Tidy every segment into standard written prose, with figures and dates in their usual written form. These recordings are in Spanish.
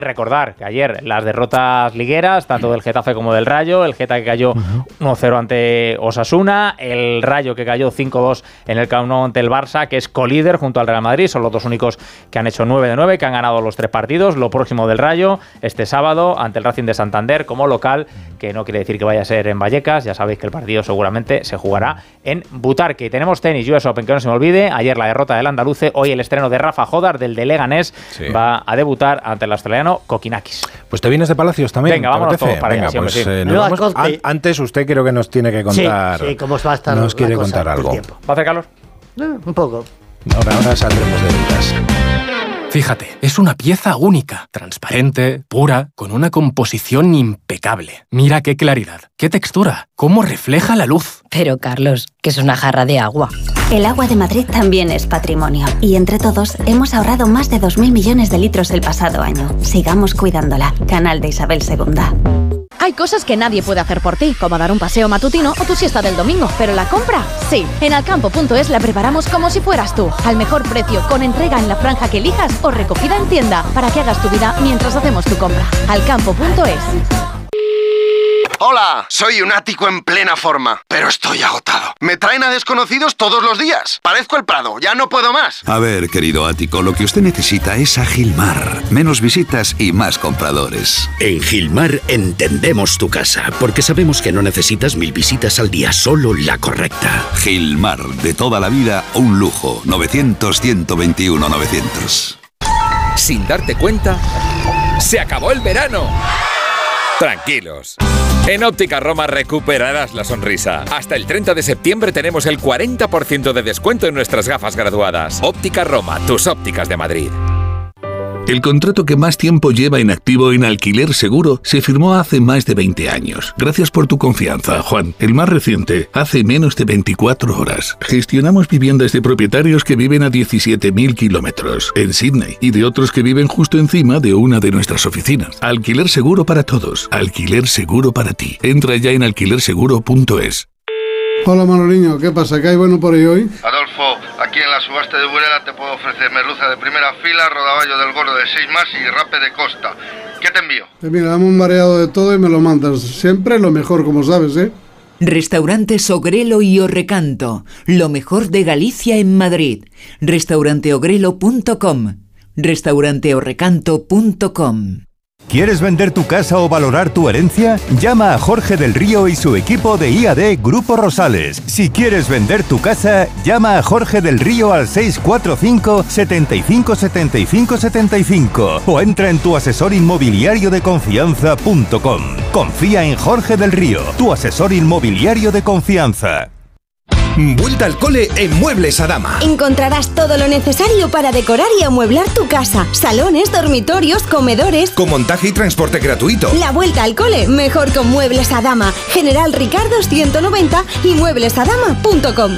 Recordar que ayer las derrotas ligueras, tanto del Getafe como del Rayo, el Getafe que cayó 1-0 ante Osasuna, el Rayo que cayó 5-2 en el Camp Nou ante el Barça, que es colíder junto al Real Madrid, son los dos únicos que han hecho 9 de 9, que han ganado los 3 partidos. Lo próximo del Rayo, este sábado, ante el Racing de Santander, como local, que no quiere decir que vaya a ser en Vallecas, ya sabéis que el partido seguramente se jugará en Butarque. Y tenemos tenis, US Open, que no se me olvide, ayer la derrota del andaluce, hoy el estreno de Rafa Jodar, del de Leganés, va a debutar ante el australiano Kokinakis. Pues te vienes de Palacios también. Venga, vámonos todos para allá. Pues, sí. Antes usted creo que nos tiene que contar. Sí, cómo va a estar. Nos quiere contar algo. ¿Va a hacer calor? Un poco. Ahora saldremos de dudas. Fíjate, es una pieza única, transparente, pura, con una composición impecable. Mira qué claridad, qué textura, cómo refleja la luz. Pero Carlos, que es una jarra de agua. El agua de Madrid también es patrimonio. Y entre todos hemos ahorrado más de 2.000 millones de litros el pasado año. Sigamos cuidándola. Canal de Isabel II. Hay cosas que nadie puede hacer por ti, como dar un paseo matutino o tu siesta del domingo. Pero la compra, sí. En alcampo.es la preparamos como si fueras tú. Al mejor precio, con entrega en la franja que elijas o recogida en tienda, para que hagas tu vida mientras hacemos tu compra. Alcampo.es. Hola, soy un ático en plena forma, pero estoy agotado. Me traen a desconocidos todos los días. Parezco el Prado, ya no puedo más. A ver, querido ático, lo que usted necesita es a Gilmar. Menos visitas y más compradores. En Gilmar entendemos tu casa, porque sabemos que no necesitas 1000 visitas al día, solo la correcta. Gilmar, de toda la vida, un lujo. 900-121-900. Sin darte cuenta, se acabó el verano. Tranquilos. En Óptica Roma recuperarás la sonrisa. Hasta el 30 de septiembre tenemos el 40% de descuento en nuestras gafas graduadas. Óptica Roma, tus ópticas de Madrid. El contrato que más tiempo lleva en activo en Alquiler Seguro se firmó hace más de 20 años. Gracias por tu confianza, Juan. El más reciente, hace menos de 24 horas. Gestionamos viviendas de propietarios que viven a 17.000 kilómetros en Sydney y de otros que viven justo encima de una de nuestras oficinas. Alquiler Seguro para todos. Alquiler Seguro para ti. Entra ya en alquilerseguro.es. Hola Manoliño, ¿qué pasa? ¿Qué hay bueno por ahí hoy? Adolfo, aquí en la subasta de Burela te puedo ofrecer merluza de primera fila, rodaballo del gordo de 6 más y rape de costa. ¿Qué te envío? Mira, dame un mareado de todo y me lo mandas. Siempre lo mejor, como sabes, ¿eh? Restaurantes Ogrelo y Orrecanto, lo mejor de Galicia en Madrid. Restauranteogrelo.com, restauranteorrecanto.com. ¿Quieres vender tu casa o valorar tu herencia? Llama a Jorge del Río y su equipo de IAD Grupo Rosales. Si quieres vender tu casa, llama a Jorge del Río al 645 75 75 75 o entra en tuasesorinmobiliariodeconfianza.com. Confía en Jorge del Río, tu asesor inmobiliario de confianza. Vuelta al cole en Muebles Adama. Encontrarás todo lo necesario para decorar y amueblar tu casa. Salones, dormitorios, comedores. Con montaje y transporte gratuito. La vuelta al cole, mejor con Muebles Adama. General Ricardo 190 y mueblesadama.com.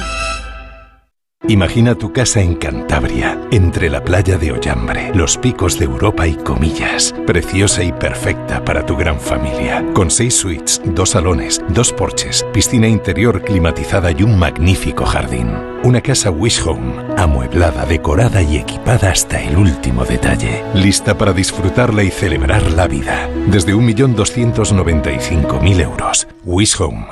Imagina tu casa en Cantabria, entre la playa de Ollambre, los picos de Europa y Comillas. Preciosa y perfecta para tu gran familia. Con 6 suites, 2 salones, 2 porches, piscina interior climatizada y un magnífico jardín. Una casa Wish Home, amueblada, decorada y equipada hasta el último detalle. Lista para disfrutarla y celebrar la vida. Desde 1.295.000 euros. Wish Home,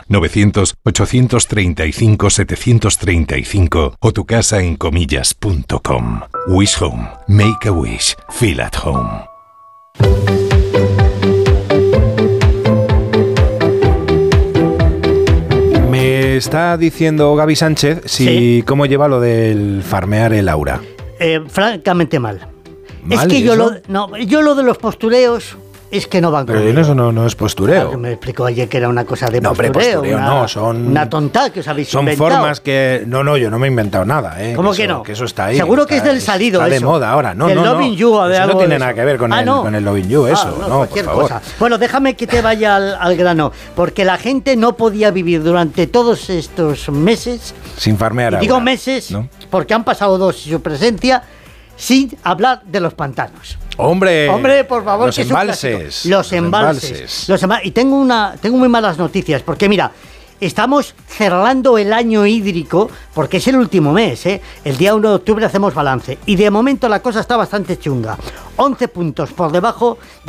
900-835-735 o tu casa en comillas.com. Wish Home. Make a wish. Feel at home. Me está diciendo Gaby Sánchez cómo lleva lo del farmear el aura. Francamente mal. ¿Mal? Es que yo lo de los postureos es que no van Pero conmigo. eso no es postureo. Claro, me explicó ayer que era una cosa de postureo. son una tonta que os habéis inventado. Son formas que... No, yo no me he inventado nada. ¿Cómo que no? Que eso está ahí. Seguro que es del salido está eso. de moda ahora. No, el loving you o de eso algo no tiene de nada eso. que ver con el loving you, eso. No, cualquier por favor. cosa. Bueno, déjame que te vaya al grano, porque la gente no podía vivir durante todos estos meses... Sin farmear Digo aura, meses, ¿no? porque han pasado 2 y su presencia, sin hablar de los pantanos. Hombre, por favor, los que es un embalses. clásico. Los embalses. Y tengo muy malas noticias, porque mira, estamos cerrando el año hídrico, porque es el último mes, ¿eh? El día 1 de octubre hacemos balance, y de momento la cosa está bastante chunga. 11 puntos por debajo de